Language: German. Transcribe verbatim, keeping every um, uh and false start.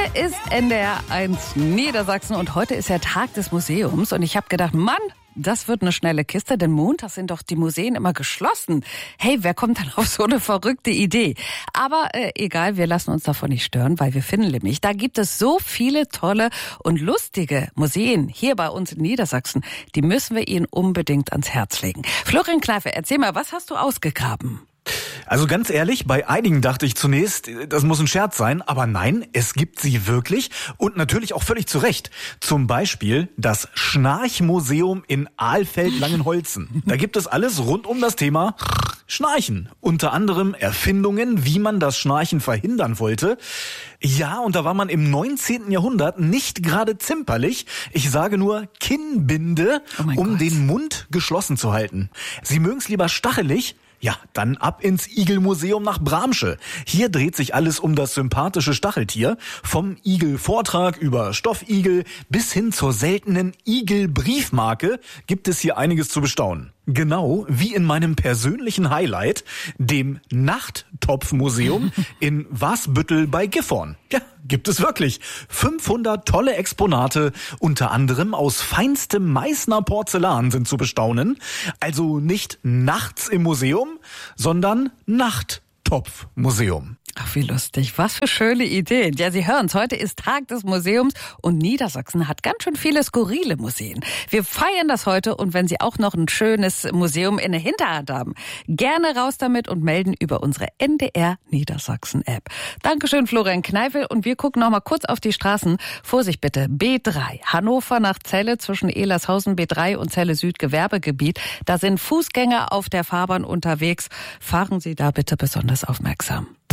ist N D R eins Niedersachsen und heute ist ja Tag des Museums und ich habe gedacht, Mann, das wird eine schnelle Kiste, denn montags sind doch die Museen immer geschlossen. Hey, wer kommt dann auf so eine verrückte Idee? Aber äh, egal, wir lassen uns davon nicht stören, weil wir finden nämlich, da gibt es so viele tolle und lustige Museen hier bei uns in Niedersachsen, die müssen wir Ihnen unbedingt ans Herz legen. Florian Kneifer, erzähl mal, was hast du ausgegraben? Also ganz ehrlich, bei einigen dachte ich zunächst, das muss ein Scherz sein, aber nein, es gibt sie wirklich und natürlich auch völlig zu Recht. Zum Beispiel das Schnarchmuseum in Alfeld-Langenholzen. Da gibt es alles rund um das Thema Schnarchen. Unter anderem Erfindungen, wie man das Schnarchen verhindern wollte. Ja, und da war man im neunzehnten Jahrhundert nicht gerade zimperlich. Ich sage nur Kinnbinde, oh um Gott. den Mund geschlossen zu halten. Sie mögen's lieber stachelig? Ja, dann ab ins Igelmuseum nach Bramsche. Hier dreht sich alles um das sympathische Stacheltier. Vom Igel-Vortrag über Stoffigel bis hin zur seltenen Igel-Briefmarke gibt es hier einiges zu bestaunen. Genau wie in meinem persönlichen Highlight, dem Nachttopfmuseum in Wasbüttel bei Gifhorn. Ja, gibt es wirklich. fünfhundert tolle Exponate, unter anderem aus feinstem Meißner Porzellan, sind zu bestaunen. Also nicht nachts im Museum, sondern Nachttopfmuseum. Ach, wie lustig. Was für schöne Ideen. Ja, Sie hören's. Heute ist Tag des Museums und Niedersachsen hat ganz schön viele skurrile Museen. Wir feiern das heute und wenn Sie auch noch ein schönes Museum in der Hinterhand haben, gerne raus damit und melden über unsere N D R Niedersachsen App. Dankeschön, Florian Kneifel. Und wir gucken noch mal kurz auf die Straßen. Vorsicht bitte. B drei. Hannover nach Celle zwischen Elershausen B drei und Celle Süd Gewerbegebiet. Da sind Fußgänger auf der Fahrbahn unterwegs. Fahren Sie da bitte besonders aufmerksam.